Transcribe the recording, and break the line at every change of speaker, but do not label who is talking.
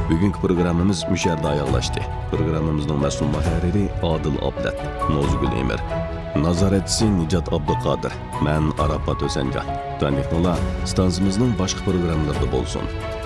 Bugungi programmamiz musharda oyoqlashdi. Programmamizning mas'ul muharriri Odil Ablat, Nozgul Emir, nazoratchisi Nijat Abduqodir, men Arafat O'sanjon. Tanihnola stansimizning boshqa programmalarida bo'lsin.